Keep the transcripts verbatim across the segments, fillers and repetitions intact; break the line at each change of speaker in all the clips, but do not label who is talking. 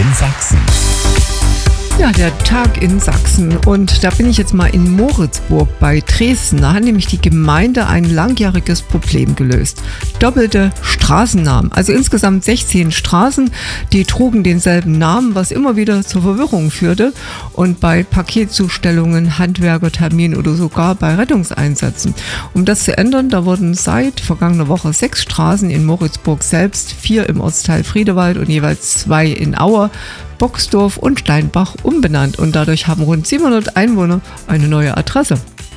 in Sachsen.
Ja, der Tag in Sachsen. Und da bin ich jetzt mal in Moritzburg bei Dresden. Da hat nämlich die Gemeinde ein langjähriges Problem gelöst. Doppelte Straßennamen. Also insgesamt sechzehn Straßen, die trugen denselben Namen, was immer wieder zur Verwirrung führte. Und bei Paketzustellungen, Handwerkerterminen oder sogar bei Rettungseinsätzen. Um das zu ändern, da wurden seit vergangener Woche sechs Straßen in Moritzburg selbst, vier im Ortsteil Friedewald und jeweils zwei in Auer, Boxdorf und Steinbach umbenannt und dadurch haben rund siebenhundert Einwohner eine neue Adresse.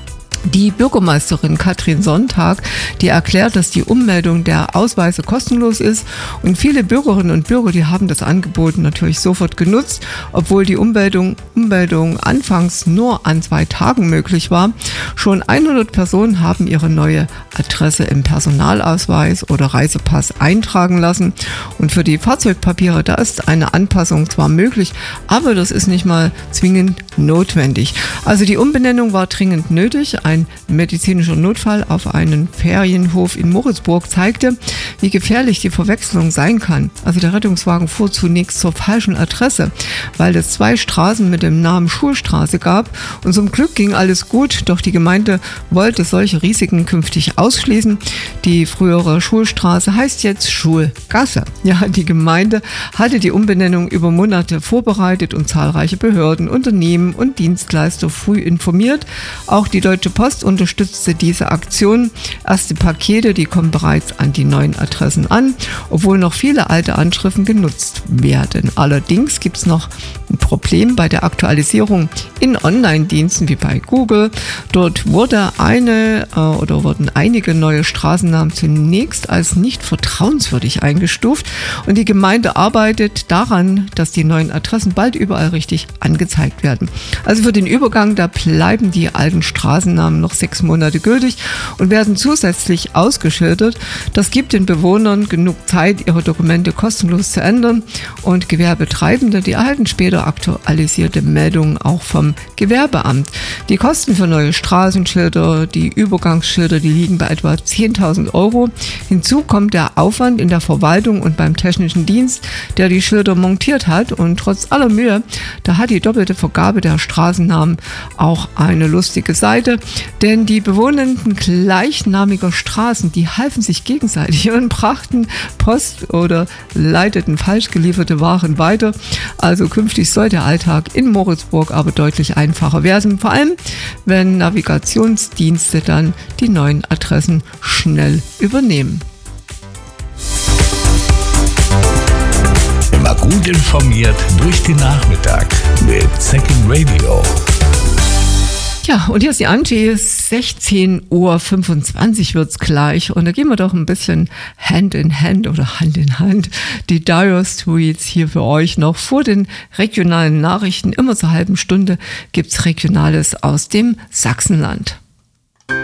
Die Bürgermeisterin Katrin Sonntag, die erklärt, dass die Ummeldung der Ausweise kostenlos ist und viele Bürgerinnen und Bürger, die haben das Angebot natürlich sofort genutzt, obwohl die Ummeldung, Ummeldung anfangs nur an zwei Tagen möglich war. Schon hundert Personen haben ihre neue Adresse im Personalausweis oder Reisepass eintragen lassen und für die Fahrzeugpapiere, da ist eine Anpassung zwar möglich, aber das ist nicht mal zwingend notwendig. Also die Umbenennung war dringend nötig. Ein medizinischer Notfall auf einen Ferienhof in Moritzburg zeigte, wie gefährlich die Verwechslung sein kann. Also der Rettungswagen fuhr zunächst zur falschen Adresse, weil es zwei Straßen mit dem Namen Schulstraße gab. Und zum Glück ging alles gut, doch die Gemeinde wollte solche Risiken künftig ausschließen. Die frühere Schulstraße heißt jetzt Schulgasse. Ja, die Gemeinde hatte die Umbenennung über Monate vorbereitet und zahlreiche Behörden, Unternehmen und Dienstleister früh informiert. Auch die Deutsche Post unterstützte diese Aktion. Erste Pakete, die kommen bereits an die neuen Adressen an, obwohl noch viele alte Anschriften genutzt werden. Allerdings gibt es noch ein Problem bei der Aktualisierung in Online-Diensten wie bei Google. Dort wurde eine äh, oder wurden einige neue Straßennamen zunächst als nicht vertrauenswürdig eingestuft und die Gemeinde arbeitet daran, dass die neuen Adressen bald überall richtig angezeigt werden. Also für den Übergang, da bleiben die alten Straßennamen noch sechs Monate gültig und werden zusätzlich ausgeschildert. Das gibt den Bewohnern genug Zeit, ihre Dokumente kostenlos zu ändern und Gewerbetreibende, die erhalten später aktualisierte Meldungen auch vom Gewerbeamt. Die Kosten für neue Straßenschilder, die Übergangsschilder, die liegen bei etwa zehntausend Euro. Hinzu kommt der Aufwand in der Verwaltung und beim technischen Dienst, der die Schilder montiert hat und trotz aller Mühe, da hat die doppelte Vergabe der Straßennamen auch eine lustige Seite. Denn die Bewohnenden gleichnamiger Straßen, die halfen sich gegenseitig und brachten Post oder leiteten falsch gelieferte Waren weiter. Also künftig soll der Alltag in Moritzburg aber deutlich einfacher werden. Vor allem, wenn Navigationsdienste dann die neuen Adressen schnell übernehmen.
Immer gut informiert durch den Nachmittag mit Second Radio.
Ja, und hier ist die Angie, sechzehn Uhr fünfundzwanzig wird's gleich und da gehen wir doch ein bisschen Hand in Hand oder Hand in Hand die Dire Straits hier für euch noch vor den regionalen Nachrichten. Immer zur halben Stunde gibt's Regionales aus dem Sachsenland.